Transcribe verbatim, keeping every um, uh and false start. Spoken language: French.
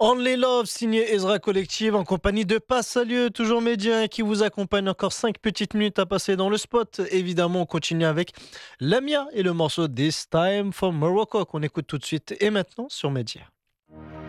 Only Love, signé Ezra Collective, en compagnie de Passalieu, toujours média, qui vous accompagne encore cinq petites minutes à passer dans le spot. Évidemment, on continue avec Lamia et le morceau This Time from Morocco, qu'on écoute tout de suite et maintenant sur Média.